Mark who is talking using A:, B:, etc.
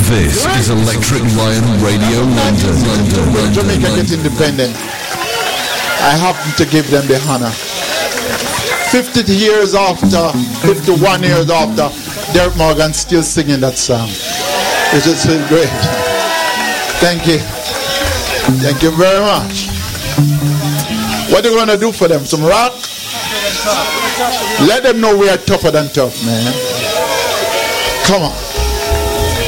A: This is Electric Lion Radio London.
B: Jamaica get independent. I happen to give them the honor. 50 years after, 51 years after, Derek Morgan still singing that song. It's just so great. Thank you. Thank you very much. What are you going to do for them? Some rock? Let them know we are tougher than tough, man. Come on.